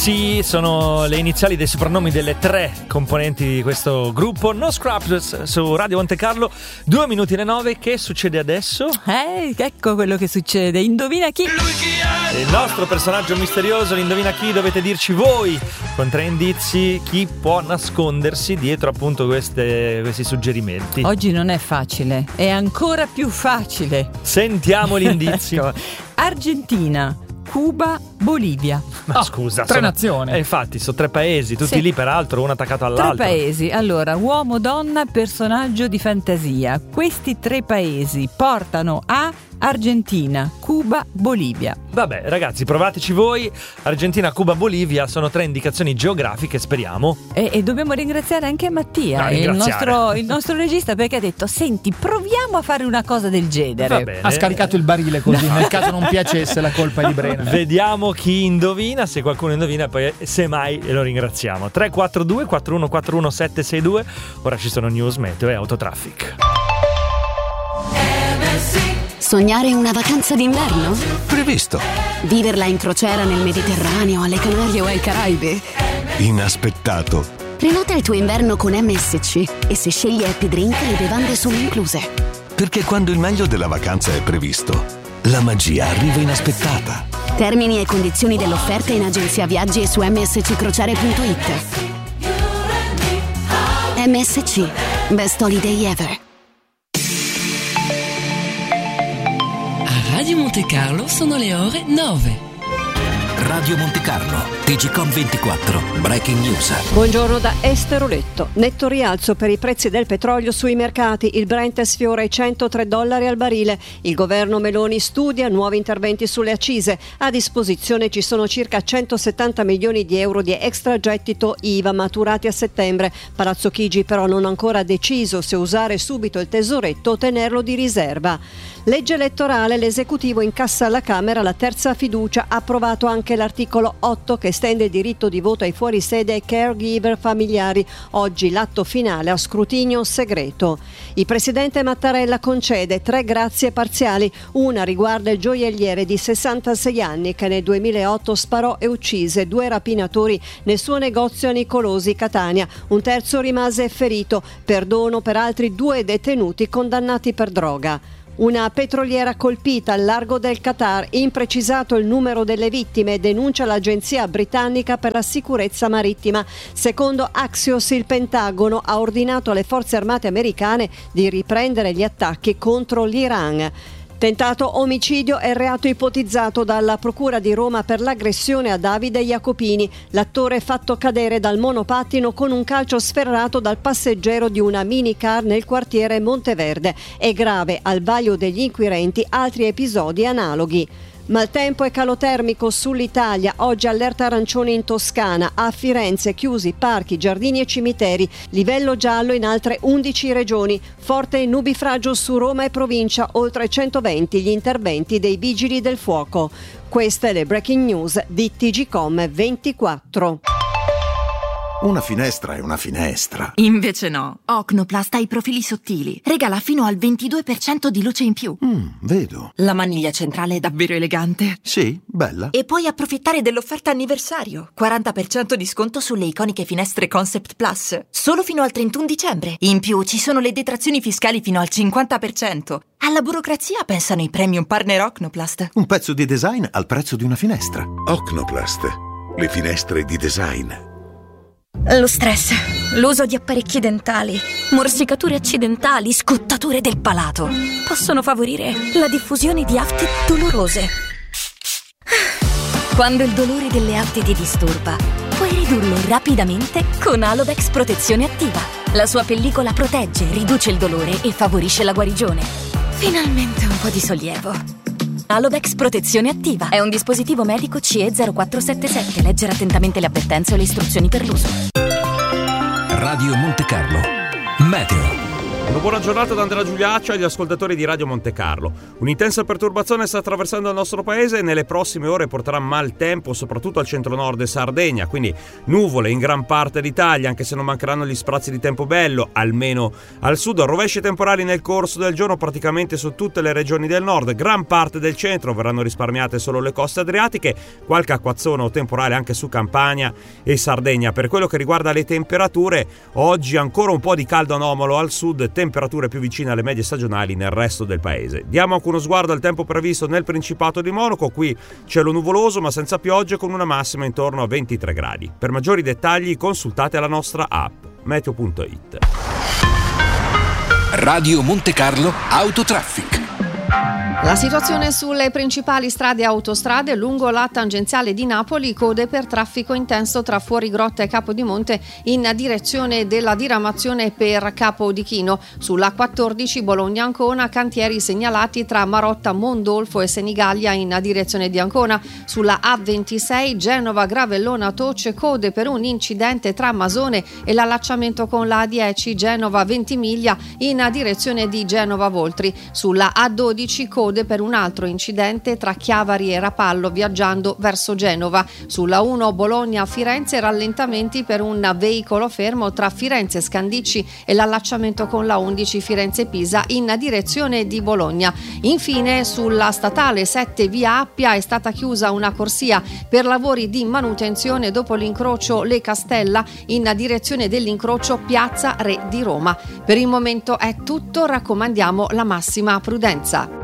NSC sono le iniziali dei soprannomi delle 3 componenti di questo gruppo. No Scraps su Radio Monte Carlo, 2 minuti alle 9. Che succede adesso? Ecco quello che succede. Indovina chi? Il nostro personaggio misterioso, l'indovina chi, dovete dirci voi con 3 indizi chi può nascondersi dietro appunto questi suggerimenti. Oggi non è facile, è ancora più facile. Sentiamo gli indizi. Ecco. Argentina, Cuba, Bolivia. Ma scusa, 3 nazioni. Infatti sono 3 paesi, tutti Sì. lì peraltro, uno attaccato all'altro. 3 paesi. Allora, uomo, donna, personaggio di fantasia. Questi 3 paesi portano a Argentina, Cuba, Bolivia. Vabbè, ragazzi, provateci voi. Argentina, Cuba, Bolivia sono 3 indicazioni geografiche, speriamo. E dobbiamo ringraziare anche Mattia, No, il nostro regista, perché ha detto: senti, proviamo a fare una cosa del genere. Va bene. Ha scaricato il barile così, nel caso non piacesse la colpa è di Brena. Vediamo chi indovina, se qualcuno indovina poi semmai lo ringraziamo. 342 4141 762. Ora ci sono news, meteo e autotraffic. Sognare una vacanza d'inverno? Previsto. Viverla in crociera nel Mediterraneo, alle Canarie o ai Caraibi? Inaspettato. Prenota il tuo inverno con MSC e se scegli Happy Drink le bevande sono incluse. Perché quando il meglio della vacanza è previsto, la magia arriva inaspettata. Termini e condizioni dell'offerta in agenzia viaggi e su msccrociere.it. MSC. Best Holiday Ever. A Radio Monte Carlo sono le ore 9. Radio Monte Carlo, TGcom 24, Breaking News. Buongiorno da Esteroletto. Netto rialzo per i prezzi del petrolio sui mercati. Il Brent sfiora i $103 al barile. Il governo Meloni studia nuovi interventi sulle accise. A disposizione ci sono circa 170 milioni di euro di extragettito IVA maturati a settembre. Palazzo Chigi però non ha ancora deciso se usare subito il tesoretto o tenerlo di riserva. Legge elettorale, l'esecutivo incassa alla Camera la terza fiducia, ha approvato anche l'articolo 8 che estende il diritto di voto ai fuorisede e ai caregiver familiari. Oggi l'atto finale a scrutinio segreto. Il presidente Mattarella concede 3 grazie parziali. Una riguarda il gioielliere di 66 anni che nel 2008 sparò e uccise 2 rapinatori nel suo negozio a Nicolosi, Catania. Un terzo rimase ferito. Perdono per altri 2 detenuti condannati per droga. Una petroliera colpita al largo del Qatar, imprecisato il numero delle vittime, denuncia l'agenzia britannica per la sicurezza marittima. Secondo Axios, il Pentagono ha ordinato alle forze armate americane di riprendere gli attacchi contro l'Iran. Tentato omicidio è il reato ipotizzato dalla Procura di Roma per l'aggressione a Davide Jacopini. L'attore è fatto cadere dal monopattino con un calcio sferrato dal passeggero di una minicar nel quartiere Monteverde. È grave, al vaglio degli inquirenti, altri episodi analoghi. Maltempo e calo termico sull'Italia, oggi allerta arancione in Toscana, a Firenze chiusi parchi, giardini e cimiteri, livello giallo in altre 11 regioni, forte nubifragio su Roma e provincia, oltre 120 gli interventi dei vigili del fuoco. Queste le breaking news di TGcom 24. Una finestra è una finestra. Invece no. Ocnoplast ha i profili sottili. Regala fino al 22% di luce in più. Vedo. La maniglia centrale è davvero elegante. Sì, bella. E puoi approfittare dell'offerta anniversario. 40% di sconto sulle iconiche finestre Concept Plus. Solo fino al 31 dicembre. In più ci sono le detrazioni fiscali fino al 50%. Alla burocrazia pensano i premium partner Ocnoplast. Un pezzo di design al prezzo di una finestra. Ocnoplast. Le finestre di design. Lo stress, l'uso di apparecchi dentali, morsicature accidentali, scottature del palato possono favorire la diffusione di afte dolorose. Quando il dolore delle afte ti disturba, puoi ridurlo rapidamente con Alovex Protezione Attiva. La sua pellicola protegge, riduce il dolore e favorisce la guarigione. Finalmente un po' di sollievo. Alovex Protezione Attiva è un dispositivo medico CE 0477. Leggere attentamente le avvertenze o le istruzioni per l'uso. Radio Monte Carlo, meteo. Una buona giornata da Andrea Giuliaccio e agli ascoltatori di Radio Monte Carlo. Un'intensa perturbazione sta attraversando il nostro paese e nelle prossime ore porterà maltempo soprattutto al centro-nord e Sardegna, quindi nuvole in gran parte d'Italia, anche se non mancheranno gli sprazzi di tempo bello, almeno al sud. Rovesci temporali nel corso del giorno praticamente su tutte le regioni del nord, gran parte del centro, verranno risparmiate solo le coste adriatiche, qualche acquazzone o temporale anche su Campania e Sardegna. Per quello che riguarda le temperature, oggi ancora un po' di caldo anomalo al sud, temperature più vicine alle medie stagionali nel resto del paese. Diamo anche uno sguardo al tempo previsto nel Principato di Monaco. Qui cielo nuvoloso ma senza piogge, con una massima intorno a 23 gradi. Per maggiori dettagli consultate la nostra app meteo.it. Radio Monte Carlo Autotraffic. La situazione sulle principali strade e autostrade lungo la tangenziale di Napoli, code per traffico intenso tra Fuorigrotta e Capodimonte in direzione della diramazione per Capodichino. Sulla 14 Bologna-Ancona, cantieri segnalati tra Marotta, Mondolfo e Senigallia in direzione di Ancona. Sulla A26 Genova-Gravellona-Toce, code per un incidente tra Masone e l'allacciamento con la A10 Genova-Ventimiglia in direzione di Genova-Voltri. Sulla A12 code per un altro incidente tra Chiavari e Rapallo viaggiando verso Genova. Sulla 1 Bologna-Firenze, rallentamenti per un veicolo fermo tra Firenze Scandicci e l'allacciamento con la 11 Firenze-Pisa in direzione di Bologna. Infine sulla statale 7 via Appia è stata chiusa una corsia per lavori di manutenzione dopo l'incrocio Le Castella in direzione dell'incrocio Piazza Re di Roma. Per il momento è tutto, raccomandiamo la massima prudenza.